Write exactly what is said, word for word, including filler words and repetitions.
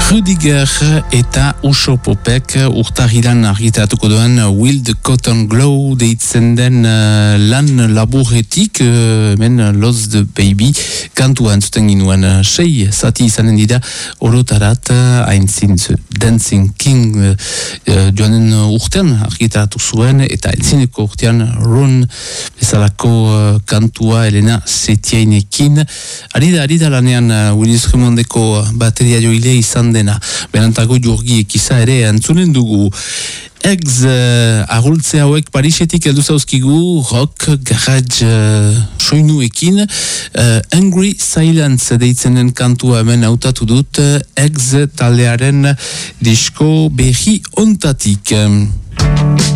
Rüdiger eta Uso Popek urtarrilan argitaratuko duen Wild Cotton Glow deitzen den uh, lan laburretik uh, men Lost the Baby kantua entzuten ginuen uh, sei zati izanen dira orotarat haintzin uh, Dancing King uh, uh, joanen urtean argitaratu zuen eta entzineko urtean Run bezalako uh, kantua Elena Setiainekin arida arida lanean uh, Willis Remondeko bateria joile izan dena. Berantago Jurgi ekiza ere antzunen dugu. Eggs uh, arultze hauek Parisetik heldu zauzkigu rock garage uh, soinuekin uh, Angry Silence deitzenen kantua hemen hautatu dut uh, Eggs taldearen disko berri ontatik.